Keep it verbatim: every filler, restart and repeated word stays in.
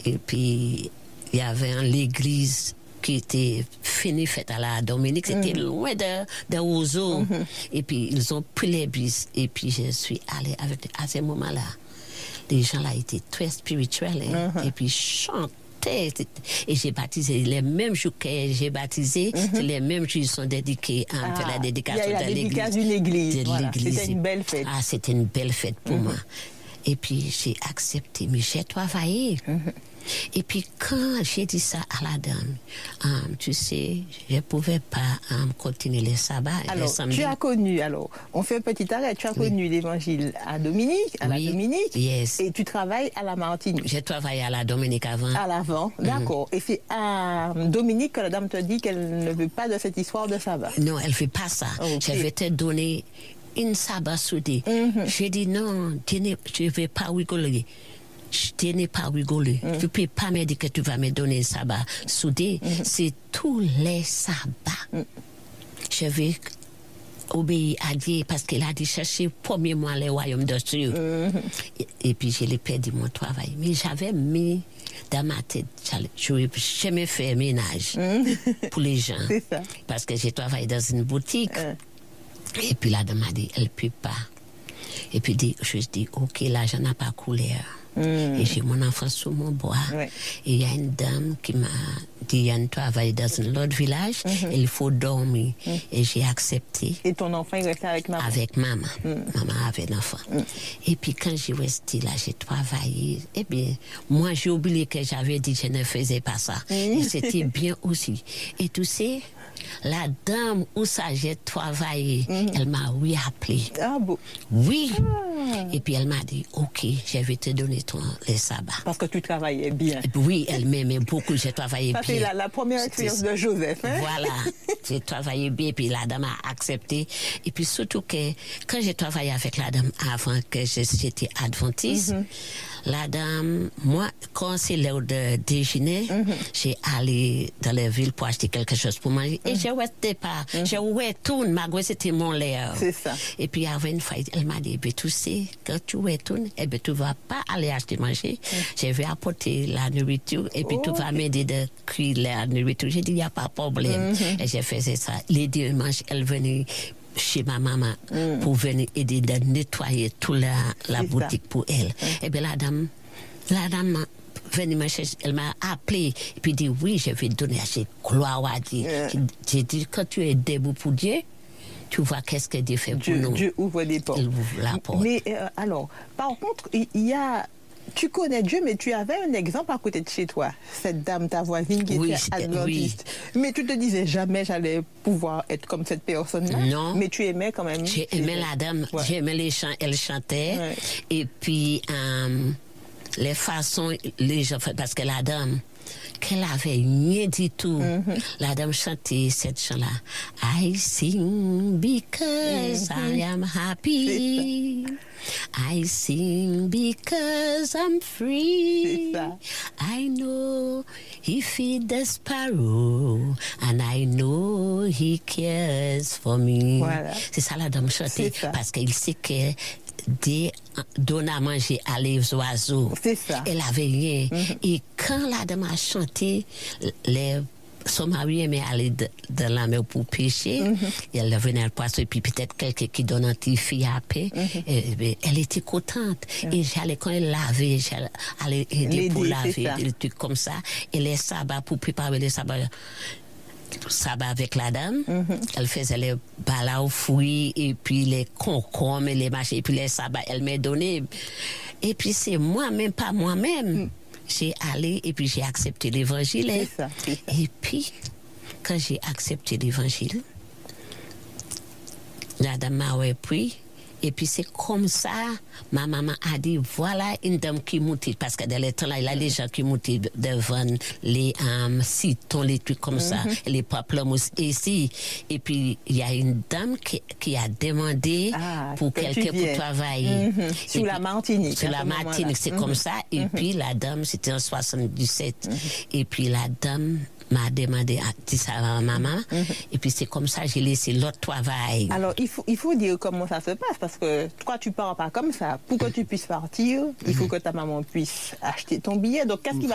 Et puis, il y avait l'église qui était finie, faite à la Dominique. C'était mm-hmm. loin de, de Ozo. Mm-hmm. Et puis, ils ont pris les bus. Et puis, je suis allée avec, à ce moment-là. Les gens là étaient très spirituels. Hein? Mm-hmm. Et puis, chantaient. Et j'ai baptisé les mêmes jours que j'ai baptisé, mm-hmm. c'est les mêmes jours qui sont dédiés à ah, faire la dédication de l'église. La dédicace d'une église. Voilà. C'était une belle fête. Ah, c'était une belle fête pour mm-hmm. moi. Et puis j'ai accepté, mais j'ai travaillé. Mm-hmm. Et puis quand j'ai dit ça à la dame, um, tu sais, je ne pouvais pas um, continuer les sabbats. Alors, les tu as connu, alors, on fait un petit arrêt, tu as oui. connu l'évangile à Dominique, à oui. la Dominique, yes. et tu travailles à la Martinique. J'ai travaillé à la Dominique avant. À l'avant, mm-hmm. d'accord. Et c'est à Dominique que la dame te dit qu'elle ne veut pas de cette histoire de sabbat. Non, elle ne fait pas ça. Okay. Je vais te donner une sabbat soudée. Mm-hmm. J'ai dit non, je ne vais pas rigoler. Je n'ai pas rigolé. Mm. Tu ne peux pas me dire que tu vas me donner un sabbat soudé. Mm. C'est tous les sabbats. Mm. Je vais obéir à Dieu parce qu'il a dit chercher premier mois le royaume de Dieu. Mm. Et, et puis je l'ai perdu mon travail. Mais j'avais mis dans ma tête, je n'ai jamais fait ménage mm. pour les gens. C'est ça. Parce que j'ai travaillé dans une boutique. Mm. Et puis la dame m'a dit, elle ne peut pas. Et puis je dis, ok, l'argent n'a pas couleur. Mm. Et j'ai mon enfant sous mon bois. Ouais. Et il y a une dame qui m'a dit, il y a un travail dans un autre village, mm-hmm. il faut dormir. Mm. Et j'ai accepté. Et ton enfant, il restait avec maman? Avec maman. Mm. Maman avait un enfant. Mm. Et puis quand j'ai resté là, j'ai travaillé. Eh bien, moi, j'ai oublié que j'avais dit que je ne faisais pas ça. Mm. Et c'était bien aussi. Et tu sais, la dame où ça j'ai travaillé, mm. elle m'a oui appelé. Ah bon? Oui. Ah. Et puis elle m'a dit, ok, je vais te donner ton, les sabbats. Parce que tu travaillais bien. Oui, elle m'aimait beaucoup, j'ai travaillé ça, bien. C'est la, la première expérience de Joseph. Hein? Voilà, j'ai travaillé bien, puis la dame a accepté. Et puis surtout que quand j'ai travaillé avec la dame avant que j'étais adventiste, mm-hmm. la dame, moi, quand c'est l'heure de déjeuner, mm-hmm. j'ai allé dans la ville pour acheter quelque chose pour manger. Mm-hmm. Et je ne restais pas. Mm-hmm. Je retourne, ma gueule, c'était mon l'air. C'est ça. Et puis, avant une fois, elle m'a dit, tu sais, quand tu retournes, eh bien, tu ne vas pas aller acheter manger. Mm-hmm. Je vais apporter la nourriture et puis oh, tu vas okay. m'aider de cuire la nourriture. J'ai dit, il n'y a pas de problème. Mm-hmm. Et j'ai fait ça. Les dimanches, elle venait chez ma maman mm. pour venir aider de nettoyer toute la, la boutique ça. Pour elle. Mm. Et bien, la dame, la dame venue me chercher, elle m'a appelé et puis dit, oui, je vais te donner assez gloire à Dieu. Mm. J'ai dit, quand tu es debout pour Dieu, tu vois qu'est-ce que Dieu fait Dieu, pour nous. Dieu ouvre des portes. Il ouvre la porte. Mais euh, alors, par contre, il y a... Tu connais Dieu, mais tu avais un exemple à côté de chez toi. Cette dame, ta voisine qui oui, était adventiste. Oui. Mais tu te disais jamais j'allais pouvoir être comme cette personne-là. Non. Mais tu aimais quand même. J'ai aimé la dame. Ouais. J'ai aimé les chants. Elle chantait. Ouais. Et puis, euh, les façons, les gens, parce que la dame, qu'elle avait rien du tout. Mm-hmm. La dame chantait cette chanson-là. I sing because mm-hmm. I am happy. I sing because I'm free. I know he feeds the sparrow and I know he cares for me. Voilà. C'est ça la dame chantait parce qu'il sait que Dieu donne à manger à les oiseaux. C'est ça. Elle avait rien. Mm-hmm. Et quand la dame a chanté, les son mari aimait aller de, de la mer pour pêcher. Mm-hmm. Et elle venait à poisson. Et puis peut-être quelqu'un qui donne un petit fille à paix. Mm-hmm. Et, elle était contente. Mm-hmm. Et j'allais, quand elle lavait, j'allais aider L'aider, pour laver, des trucs comme ça. Et les sabbats, pour préparer les sabbats, sabbat avec la dame. Mm-hmm. Elle faisait les balas aux fruits et puis les concombres et les machins. Et puis les sabbats, elle m'a donné. Et puis c'est moi-même, pas moi-même. Mm. J'ai allé et puis j'ai accepté l'évangile. C'est ça, c'est ça. Et puis, quand j'ai accepté l'évangile, la dame m'a repris. Et puis c'est comme ça, ma maman a dit, voilà une dame qui montait, parce que dans les temps là, il y a les gens qui montaient devant les um, citons, les trucs comme mm-hmm. ça, les pamplemousses ici. Et puis il y a une dame qui, qui a demandé ah, pour quelqu'un pour travailler. Mm-hmm. Sur la Martinique. Sur la Martinique, c'est mm-hmm. comme ça. Et mm-hmm. puis la dame, c'était en soixante-dix-sept. Mm-hmm. Et puis la dame m'a demandé à dire ça à ma maman. Mm-hmm. Et puis c'est comme ça que j'ai laissé l'autre travail. Alors il faut, il faut dire comment ça se passe, parce que toi tu pars pas comme ça. Pour que tu puisses partir, il faut que ta maman puisse acheter ton billet. Donc qu'est-ce qui va